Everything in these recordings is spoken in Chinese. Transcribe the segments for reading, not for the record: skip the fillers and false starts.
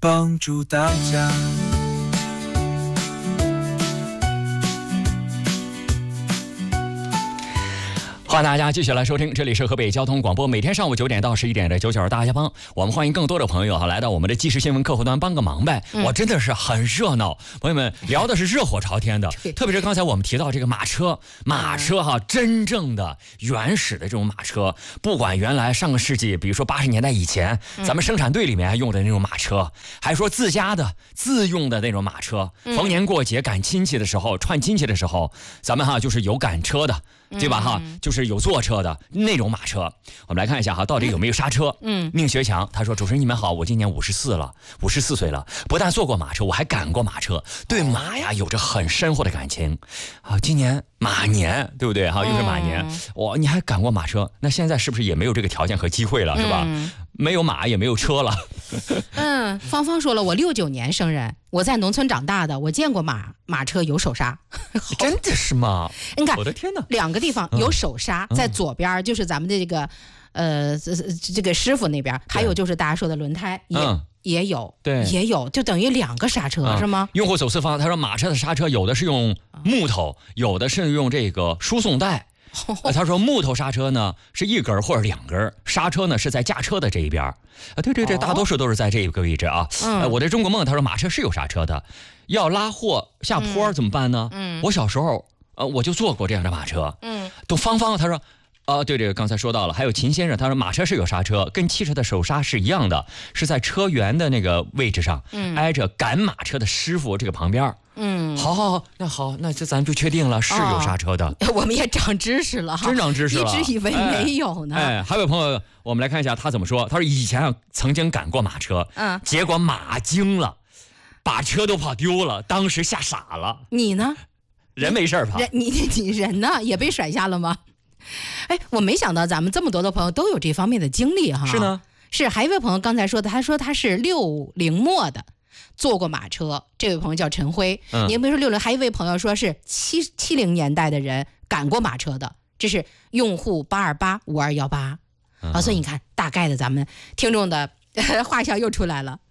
帮助大家。 欢迎大家继续来收听，这里是河北交通广播，每天上午9点到11点的99大家帮，我们欢迎更多的朋友来到我们的即时新闻客户端帮个忙呗。我真的是很热闹，朋友们聊的是热火朝天的，特别是刚才我们提到这个马车哈，真正的原始的这种马车，不管原来上个世纪，比如说80年代以前，咱们生产队里面还用的那种马车，还说自家的自用的那种马车，逢年过节赶亲戚的时候，串亲戚的时候，咱们就是有赶车的。对吧哈，就是有坐车的那种马车。我们来看一下哈，到底有没有刹车？宁学强他说：“主持人你们好，我今年54岁了，不但坐过马车，我还赶过马车，对马呀有着很深厚的感情。啊，今年马年，对不对哈？又是马年，你还赶过马车？那现在是不是也没有这个条件和机会了，是吧？没有马也没有车了。” 芳芳说了，我69年生人，我在农村长大的，我见过马车有手刹。 真的是吗？ 你看， 我的天哪 ，2个地方有手刹，在左边就是咱们的这个这个师傅那边，还有就是大家说的轮胎也有， 对， 也有，就等于2个刹车，是吗？ 用户走四方他说，马车的刹车有的是用木头，有的是用这个输送带。他说木头刹车呢是1根或者2根，刹车呢是在驾车的这一边。对，大多数都是在这个位置啊。我的中国梦他说马车是有刹车的，要拉货下坡怎么办呢？我小时候我就坐过这样的马车。都芳芳他说。对，刚才说到了，还有秦先生，他说马车是有刹车，跟汽车的手刹是一样的，是在车辕的那个位置上，挨着赶马车的师傅这个旁边。好，那这咱就确定了是有刹车的。 我们也长知识了哈， 真长知识了， 一直以为没有呢。 还有朋友，我们来看一下他怎么说。他说以前曾经赶过马车，结果马惊了，把车都跑丢了，当时吓傻了。 你呢？ 人没事吧？ 你人呢？也被甩下了吗？我没想到咱们这么多的朋友都有这方面的经历哈。 是呢， 是。还有一位朋友刚才说的，他说他是60末的，坐过马车。这位朋友叫陈辉。您别说60，还有一位朋友说是70年代的人赶过马车的，这是用户8285218。所以你看，大概的咱们听众的画像又出来了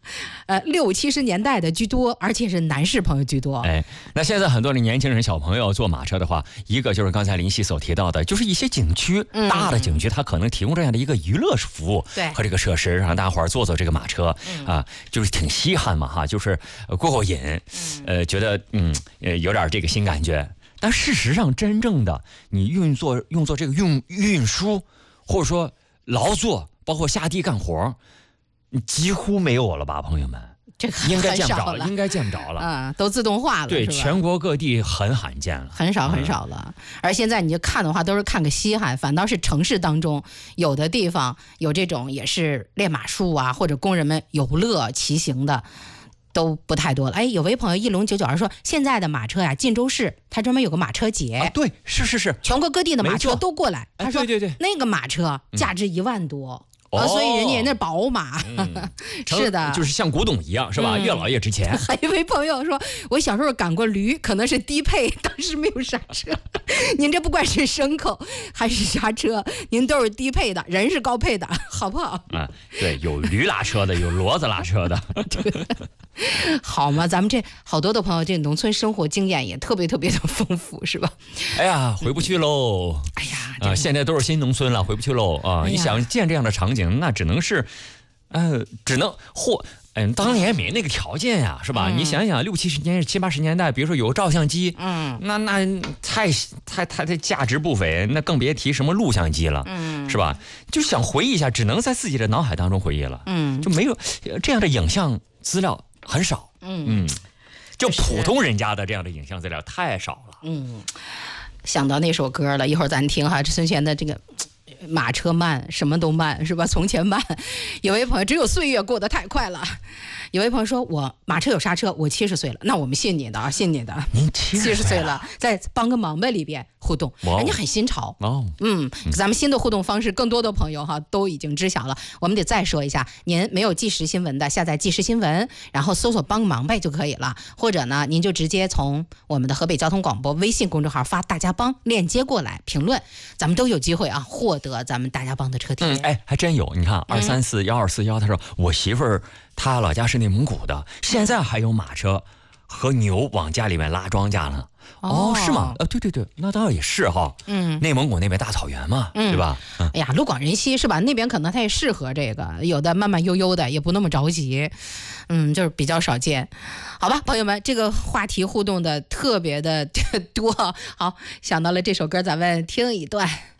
，60、70年代的居多，而且是男士朋友居多。 那现在很多的年轻人、小朋友坐马车的话，一个就是刚才林夕所提到的，就是一些景区，大的景区，它可能提供这样的一个娱乐服务和这个设施，让大伙儿坐这个马车就是挺稀罕嘛哈，就是过瘾，觉得有点这个新感觉。但事实上，真正的你用作这个运输，或者说劳作，包括下地干活，几乎没有了吧，朋友们？ 这个应该见不着了， 都自动化了。 对， 是吧？ 全国各地很罕见了， 很少了。而现在你就看的话，都是看个稀罕，反倒是城市当中有的地方有这种也是练马术啊，或者工人们游乐骑行的。都不太多了。有位朋友一龙99说，现在的马车呀，晋州市它专门有个马车节。 对，是， 全国各地的马车都过来。他说， 对， 那个马车价值1万多。所以人家那宝马，是的， 就是像古董一样，是吧？越老越值钱。 还有一位朋友说，我小时候赶过驴，可能是低配，当时没有刹车。您这不管是牲口还是刹车，您都是低配的，人是高配的，好不好？ 对，有驴拉车的，有骡子拉车的。 好嘛，咱们这好多的朋友，这农村生活经验也特别的丰富，是吧？ 回不去喽。现在都是新农村了，回不去喽啊！你想见这样的场景，那只能是，当年没那个条件呀，是吧？你想想，60、70年、70、80年代，比如说有个照相机，那太价值不菲，那更别提什么录像机了，是吧？就想回忆一下，只能在自己的脑海当中回忆了，就没有这样的影像资料很少，就普通人家的这样的影像资料太少了， 想到那首歌了，一会儿咱听哈，这孙权的这个马车慢，什么都慢，是吧？从前慢。有位朋友只有岁月过得太快了。有位朋友说，我马车有刹车，我70岁了，那我们信你的啊，信你的。 您70 岁了，在帮个忙呗里边互动，人家很新潮。咱们新的互动方式，更多的朋友哈都已经知晓了。我们得再说一下，您没有即时新闻的，下载即时新闻，然后搜索帮个忙呗就可以了。或者呢，您就直接从我们的河北交通广播微信公众号发大家帮链接过来评论，咱们都有机会啊获得得咱们大家帮的车贴。 哎，还真有，你看2341241，他说我媳妇儿她老家是内蒙古的，现在还有马车和牛往家里面拉庄稼呢。哦，是吗？对，那倒也是哈。内蒙古那边大草原嘛，对吧？ 哎呀，路广人稀是吧？那边可能它也适合这个，有的慢慢悠悠的，也不那么着急。就是比较少见。好吧，朋友们，这个话题互动的特别的多。好，想到了这首歌，咱们听一段。